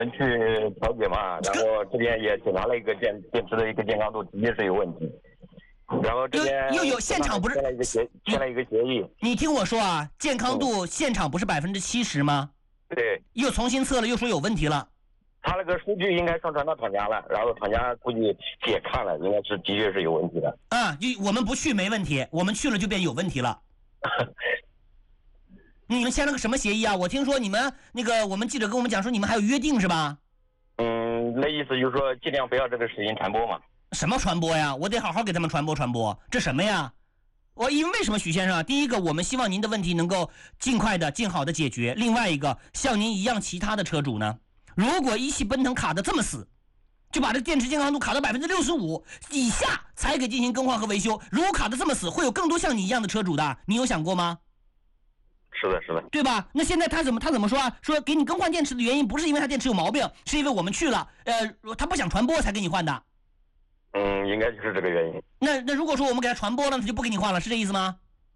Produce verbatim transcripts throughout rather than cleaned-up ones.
去调解嘛，然后这边也检查了一个电电池的一个健康度，的确是有问题。然后这边又有现场不是签了一个协签了一个协议。 你听我说啊，健康度现场不是百分之七十吗？ 对。 又重新测了，又说有问题了。 他那个数据应该上传到厂家了，然后厂家估计也看了，应该是的确是有问题的。 啊，就我们不去没问题，我们去了就变有问题了。你们签了个什么协议啊？我听说你们那个我们记者跟我们讲说你们还有约定是吧？ 嗯，那意思就是说尽量不要这个事情传播嘛。 什么传播呀？我得好好给他们传播传播。这什么呀？我因为为什么许先生啊？第一个，我们希望您的问题能够尽快的、尽好的解决。另外一个，像您一样其他的车主呢，如果一汽奔腾卡的这么死，就把这电池健康度卡到百分之六十五以下才给进行更换和维修。如果卡的这么死，会有更多像你一样的车主的，你有想过吗？ 是的，是的， 对吧？那现在他怎么他怎么说啊？说给你更换电池的原因不是因为他电池有毛病，是因为我们去了，呃，他不想传播才给你换的。 嗯，应该就是这个原因。 那那如果说我们给他传播了，他就不给你换了，是这意思吗？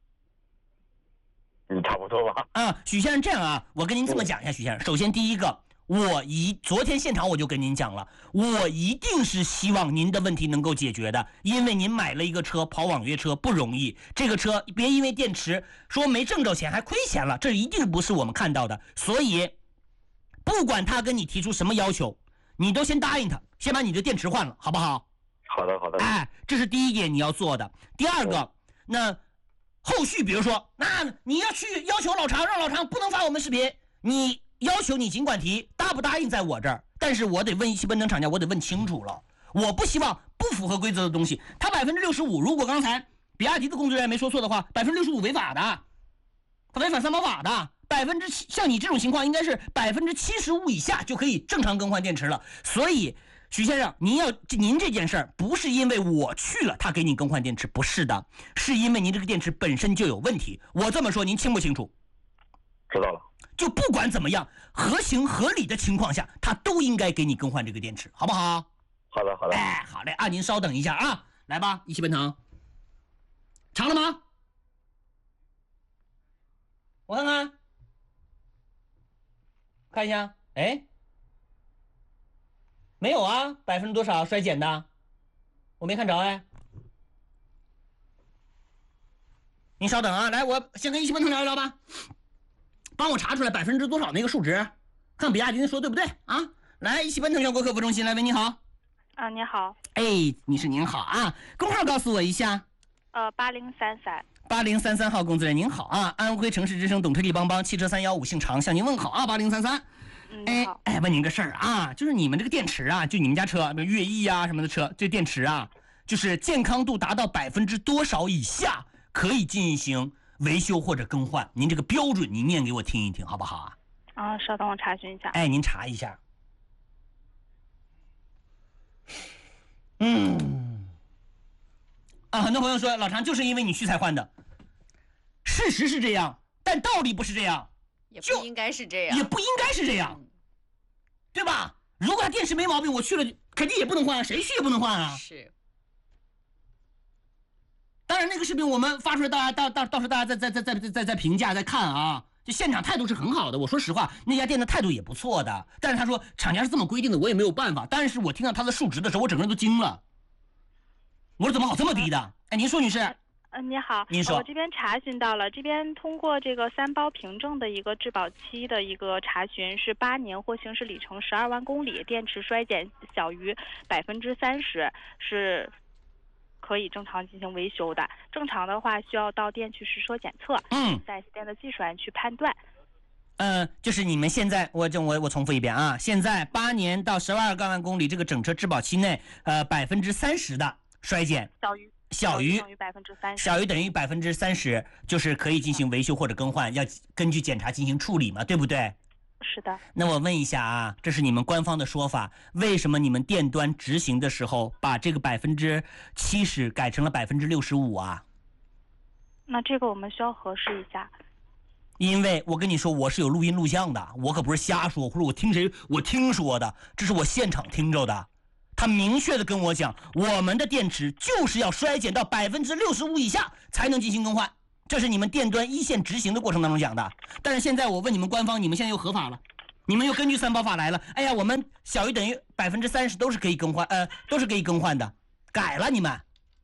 嗯，差不多吧。 啊，许先生，这样啊，我跟您这么讲一下，许先生。首先，第一个，我一昨天现场我就跟您讲了，我一定是希望您的问题能够解决的，因为您买了一个车跑网约车不容易，这个车别因为电池说没挣着钱还亏钱了，这一定不是我们看到的。所以，不管他跟你提出什么要求，你都先答应他，先把你的电池换了，好不好？ 好的，好的。 哎，这是第一点你要做的。第二个，那后续比如说，那你要去要求老常，让老常不能发我们视频，你要求你尽管提，答不答应在我这儿，但是我得问一汽奔腾厂家，我得问清楚了。我不希望不符合规则的东西，它百分之六十五，如果刚才比亚迪的工作人员没说错的话，百分之六十五违法的，它违反三包法的。百分之七，像你这种情况应该是百分之七十五以下就可以正常更换电池了。所以，许先生，您要您这件事儿不是因为我去了他给你更换电池，不是的，是因为您这个电池本身就有问题。我这么说您清不清楚？ 知道了。 就不管怎么样，合情合理的情况下，他都应该给你更换这个电池，好不好？ 好的，好的。 哎，好嘞啊，您稍等一下啊，来吧，一汽奔腾，长了吗？我看看，看一下，哎，没有啊，百分之多少衰减的？我没看着哎。您稍等啊，来，我先跟一汽奔腾聊一聊吧，帮我查出来百分之多少那个数值，看比亚迪说对不对啊？来，一汽奔腾全国客服中心，来，喂，你好。 啊，你好。 哎，女士您好啊，工号告诉我一下。 呃，八零三三。 八零三三号工作人员您好啊，安徽城市之声懂推力帮帮汽车三幺五姓常向您问好啊，八零三三。 哎哎，问您个事儿啊，就是你们这个电池啊，就你们家车，越野啊什么的车，这电池啊，就是健康度达到百分之多少以下可以进行维修或者更换？您这个标准您念给我听一听好不好啊？ 啊，稍等我查询一下。 哎，您查一下。嗯。啊，很多朋友说老常就是因为你去才换的，事实是这样，但道理不是这样， 也不应该是这样， 也不应该是这样，对吧？如果他电池没毛病，我去了肯定也不能换，谁去也不能换啊。 是。 当然，那个视频我们发出来，大家到到到时候大家再再再再再再再评价再看啊。就现场态度是很好的，我说实话，那家店的态度也不错的。但是他说厂家是这么规定的，我也没有办法。但是我听到他的数值的时候，我整个人都惊了。我说怎么好这么低的？哎，您说女士。 嗯、呃，你好。 您说。 我这边查询到了，这边通过这个三包凭证的一个质保期的一个查询，是八年或行驶里程十二万公里，电池衰减小于百分之三十，是可以正常进行维修的。正常的话，需要到店去实车检测， 嗯， 在店的技术员去判断。 嗯、呃，就是你们现在，我这我我重复一遍啊，现在八年到十二万公里这个整车质保期内，呃，百分之三十的衰减， 小于小于等于百分之三十， 小于等于百分之三十，就是可以进行维修或者更换，要根据检查进行处理嘛，对不对？ 是的。 那我问一下啊，这是你们官方的说法，为什么你们店端执行的时候把这个百分之七十改成了百分之六十五啊？ 那这个我们需要核实一下。 因为我跟你说，我是有录音录像的，我可不是瞎说，或者我听谁我听说的，这是我现场听着的。他明确的跟我讲，我们的电池就是要衰减到百分之六十五以下才能进行更换，这是你们店端一线执行的过程当中讲的。但是现在我问你们官方，你们现在又合法了， 你们又根据三包法来了，哎呀，我们小于等于百分之三十都是可以更换，呃，都是可以更换的，改了你们。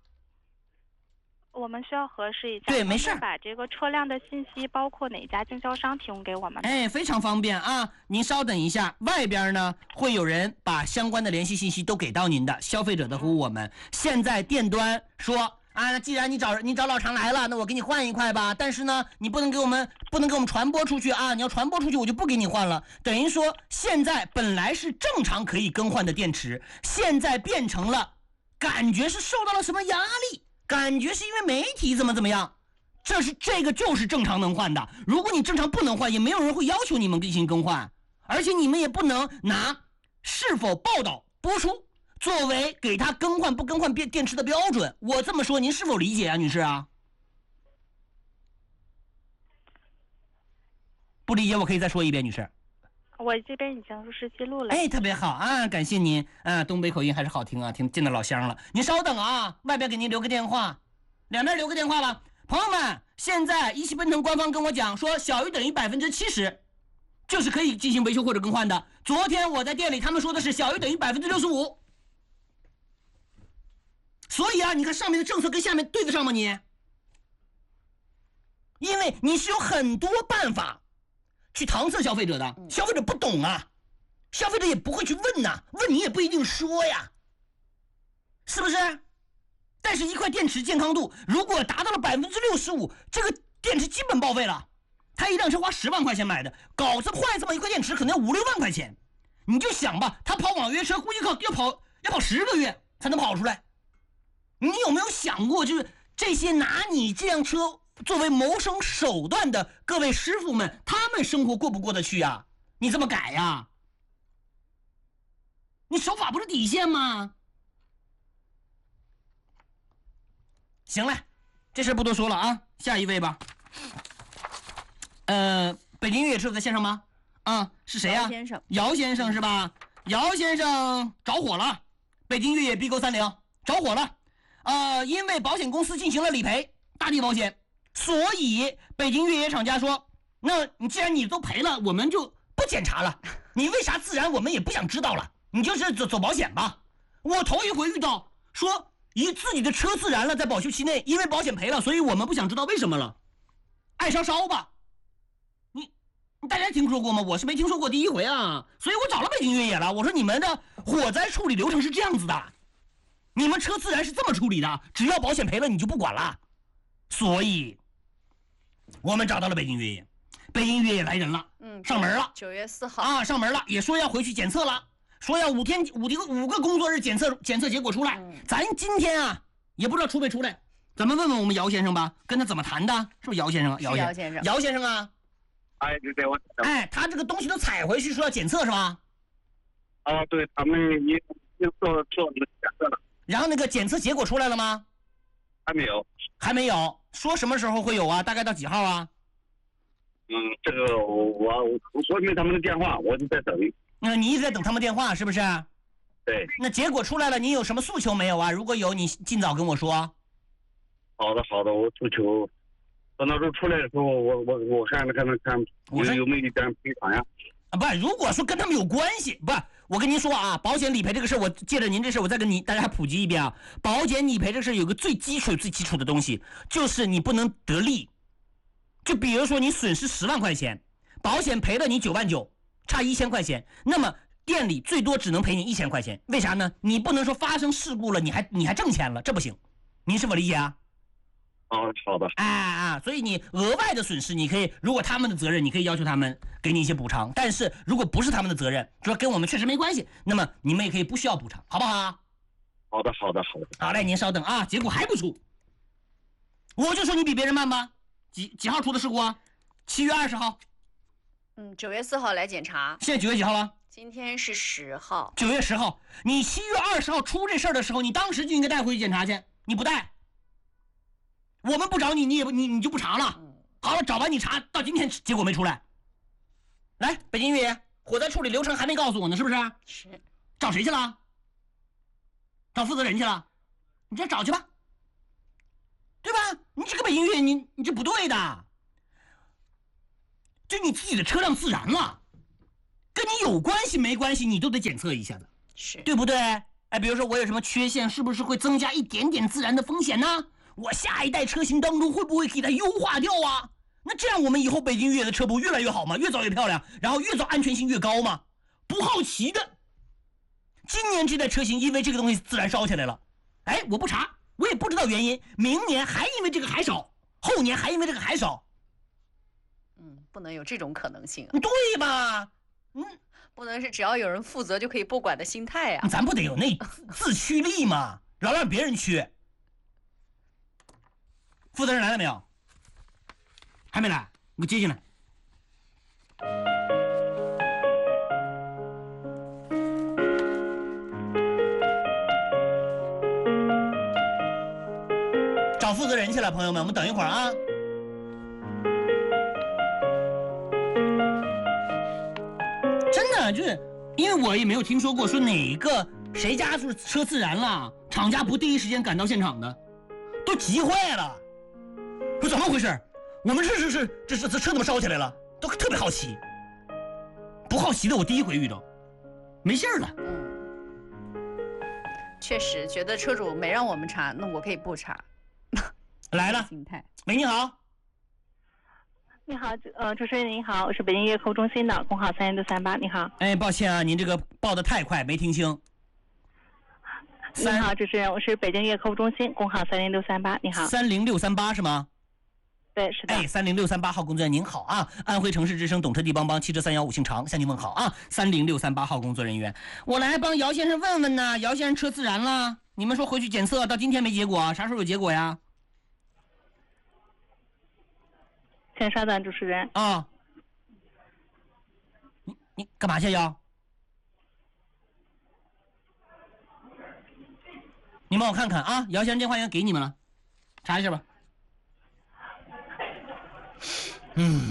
我们需要核实一下， 对，没事。 把这个车辆的信息，包括哪家经销商提供给我们。 哎，非常方便啊！您稍等一下，外边呢会有人把相关的联系信息都给到您的。消费者的服务，我们现在店端说啊，既然你找你找老常来了，那我给你换一块吧。但是呢，你不能给我们不能给我们传播出去啊！你要传播出去，我就不给你换了。等于说，现在本来是正常可以更换的电池，现在变成了感觉是受到了什么压力。感觉是因为媒体怎么怎么样，这是这个就是正常能换的。如果你正常不能换，也没有人会要求你们进行更换，而且你们也不能拿是否报道播出作为给他更换不更换电电池的标准。我这么说，您是否理解啊，女士啊？不理解，我可以再说一遍，女士。 我这边已经录视记录了。 哎，特别好啊，感谢您啊，东北口音还是好听啊，听进到老乡了。您稍等啊，外边给您留个电话，两边留个电话吧。朋友们，现在一汽奔腾官方跟我讲说，小于等于百分之七十，就是可以进行维修或者更换的。昨天我在店里，他们说的是小于等于百分之六十五。所以啊，你看上面的政策跟下面对得上吗你？因为你是有很多办法去搪塞消费者的，消费者不懂啊，消费者也不会去问呐、啊，问你也不一定说呀，是不是？但是一块电池健康度如果达到了百分之六十五，这个电池基本报废了。他一辆车花十万块钱买的，搞这坏这么一块电池可能要五六万块钱，你就想吧，他跑网约车估计靠要跑要跑十个月才能跑出来。你有没有想过，就是这些拿你这辆车作为谋生手段的各位师傅们，他们生活过不过得去呀？你这么改呀？你守法不是底线吗？行了，这事不多说了啊，下一位吧。呃，北京越野车在线上吗？啊，是谁呀？ 姚先生。 姚先生是吧？姚先生着火了，北京越野 B 勾三零着火了，呃，因为保险公司进行了理赔，大地保险。所以北京越野厂家说，那你既然你都赔了，我们就不检查了，你为啥自燃我们也不想知道了，你就是走走保险吧。我头一回遇到说以自己的车自燃了，在保修期内因为保险赔了，所以我们不想知道为什么了，爱烧烧吧。你大家听说过吗？我是没听说过，第一回啊。所以我找了北京越野了，我说你们的火灾处理流程是这样子的，你们车自燃是这么处理的，只要保险赔了你就不管了。所以我们找到了北京越野，北京越野来人了， 嗯， 上门了， 九月四号啊，上门了，也说要回去检测了，说要五天五个五个工作日检测检测结果出来。 嗯、 咱今天啊，也不知道出没出来，咱们问问我们姚先生吧，跟他怎么谈的？是不是姚先生啊？姚先生， 姚先生啊， 哎，对我， 哎，他这个东西都采回去，说要检测是吧？ 啊，对他们已经做做那个检测了。 然后那个检测结果出来了吗？ 还没有， 还没有。说什么时候会有啊？大概到几号啊？ 嗯，这个我我我没他们的电话，我就在等。 那、嗯、你一直在等他们电话是不是？ 对。 那结果出来了，你有什么诉求没有啊？如果有，你尽早跟我说。 好的好的，我诉求，等到时候出来的时候，我我我看看看看有有没有一点赔偿呀？ 啊，不，如果说跟他们有关系，不，我跟您说啊，保险理赔这个事，我借着您这事，我再跟你大家普及一遍啊。保险理赔这事有个最基础、最基础的东西，就是你不能得利。就比如说你损失十万块钱，保险赔了你九万九，差一千块钱，那么店里最多只能赔你一千块钱。为啥呢？你不能说发生事故了，你还你还挣钱了，这不行。您是否理解啊？ 哦，好的。 哎啊，所以你额外的损失，你可以，如果他们的责任，你可以要求他们给你一些补偿。但是如果不是他们的责任，就说跟我们确实没关系，那么你们也可以不需要补偿，好不好？ 好的，好的，好的。 好嘞，您稍等啊，结果还不出，我就说你比别人慢吧。几几号出的事故啊？七月二十号。 嗯，九月四号来检查。 现在九月几号了？ 今天是十号。 九月十号，你七月二十号出这事儿的时候，你当时就应该带回去检查去，你不带。我们不找你，你也不你你就不查了。好了，找完你查，到今天结果没出来。来，北京越野火灾处理流程还没告诉我呢，是不是？ 是。 找谁去了？找负责人去了？你这找去吧，对吧？你这个北京越野，你你这不对的。就你自己的车辆自燃了， 跟你有关系没关系，你都得检测一下的， 是对不对？哎，比如说我有什么缺陷，是不是会增加一点点自燃的风险呢？我下一代车型当中会不会给它优化掉啊？那这样我们以后北京越野的车不越来越好吗？越造越漂亮，然后越造安全性越高吗？不好奇的。今年这代车型因为这个东西自燃烧起来了，哎，我不查，我也不知道原因。明年还因为这个还少，后年还因为这个还少。 嗯，不能有这种可能性啊。 对吧？嗯， 不能是只要有人负责就可以不管的心态呀、啊。 咱不得有那自驱力吗？老让别人驱。负责人来了没有？还没来，你给我接进来。找负责人去了，朋友们，我们等一会儿啊。真的就是，因为我也没有听说过说哪个谁家就是车自燃了，厂家不第一时间赶到现场的，都急坏了。说怎么回事？我们这是是这这这车怎么烧起来了？都特别好奇。不好奇的我第一回遇到，没信儿了。 嗯，确实觉得车主没让我们查，那我可以不查。 来了， 心态。 喂，你好。 你好，呃，主持人您好，我是北京越野客户中心的，工号三零六三八，你好。 哎，抱歉啊，您这个报的太快，没听清。 你好，主持人，我是北京越野客户中心，工号三零六三八，你好。 三零六三八是吗？ 对，是的。 哎，三零六三八号工作人员您好啊，安徽城市之声懂车帝帮帮汽车三幺五姓常向您问好啊，三零六三八号工作人员，我来帮姚先生问问呢，姚先生车自燃了，你们说回去检测，到今天没结果，啥时候有结果呀？ 请稍等，主持人。 啊，你你干嘛去呀？你帮我看看啊，姚先生电话应该给你们了，查一下吧。嗯，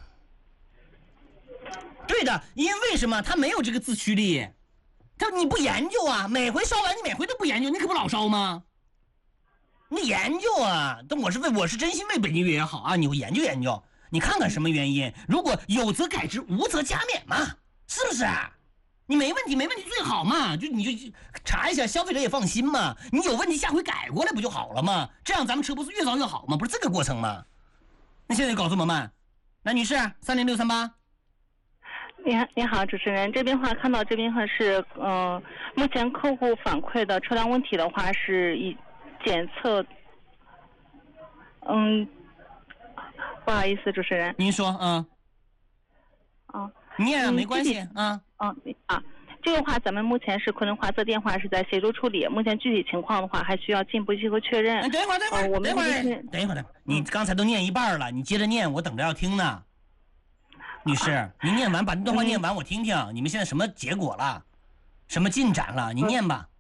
对的，因为什么？他没有这个自驱力，他你不研究啊，每回烧完你每回都不研究，你可不老烧吗？你研究啊！但我是为我是真心为北京越野好啊！你研究研究，你看看什么原因？如果有则改之，无则加勉嘛，是不是啊？你没问题，没问题最好嘛，就你就查一下，消费者也放心嘛。你有问题下回改过来不就好了吗？这样咱们车不是越造越好吗？不是这个过程吗？那现在搞这么慢，那女士三零六三八。 你好，你好，主持人，这边话看到这边话是，嗯、呃，目前客户反馈的车辆问题的话是以检测，嗯，不好意思，主持人。 您说啊？ 啊， 念啊，没关系啊。 啊啊，这个话咱们目前是昆仑华泽电话是在协助处理，目前具体情况的话还需要进一步一个确认。 哎，等一会儿，等一会儿， 呃、我们等一会儿， 是等一会儿，等一会儿，你刚才都念一半了，你接着念，我等着要听呢。女士，您念完，把那段话念完，我听听。你们现在什么结果了？什么进展了？你念吧。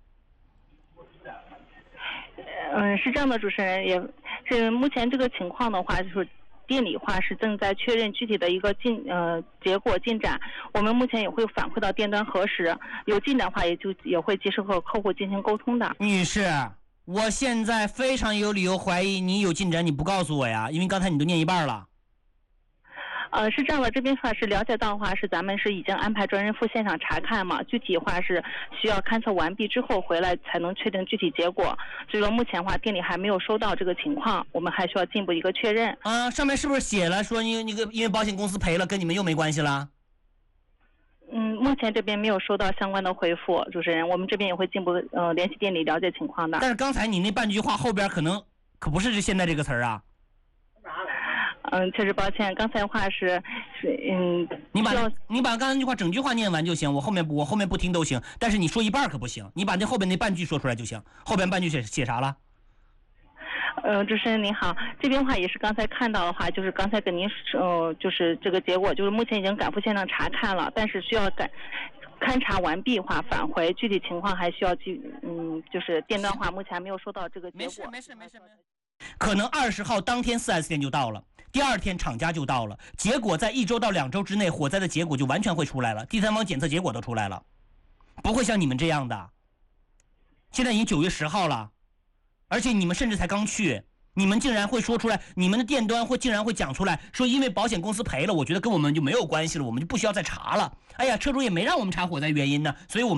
嗯，是这样的，主持人，也是目前这个情况的话，就是店里话是正在确认具体的一个进呃结果进展。我们目前也会反馈到店端核实，有进展的话也就也会及时和客户进行沟通的。 女士，我现在非常有理由怀疑你有进展，你不告诉我呀？因为刚才你都念一半了。 呃，是这样的，这边话是了解到的话是咱们是已经安排专人赴现场查看嘛，具体话是需要勘测完毕之后回来才能确定具体结果，所以说目前话店里还没有收到这个情况，我们还需要进一步一个确认。 啊，上面是不是写了说你那个因为保险公司赔了，跟你们又没关系了？ 嗯，目前这边没有收到相关的回复，主持人，我们这边也会进一步呃联系店里了解情况的。 但是刚才你那半句话后边可能可不是现在这个词儿啊。 嗯，确实抱歉，刚才的话是是嗯， 你把你把刚才那句话整句话念完就行，我后面不我后面不听都行，但是你说一半可不行，你把那后边那半句说出来就行。后边半句写写啥了？ 呃，主持人您好，这边话也是刚才看到的话，就是刚才跟您呃，就是这个结果，就是目前已经赶赴现场查看了，但是需要赶勘查完毕话返回，具体情况还需要去嗯，就是店端话目前还没有收到这个结果。 没事没事没事没事。可能二十号当天 四 S 店就到了，第二天厂家就到了，结果在一周到两周之内，火灾的结果就完全会出来了，第三方检测结果都出来了，不会像你们这样的。现在已经九月十号了，而且你们甚至才刚去， 你们竟然会说出来，你们的店端会竟然会讲出来说，因为保险公司赔了，我觉得跟我们就没有关系了，我们就不需要再查了。哎呀，车主也没让我们查火灾原因呢，所以我们。